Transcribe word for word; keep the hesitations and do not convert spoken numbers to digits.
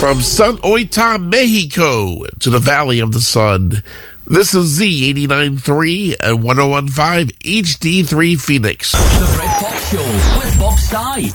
From San Oita, Mexico, to the Valley of the Sun, this is Z eighty-nine point three and one oh one point five H D three Phoenix. The Red Fox Show with Bob Stein.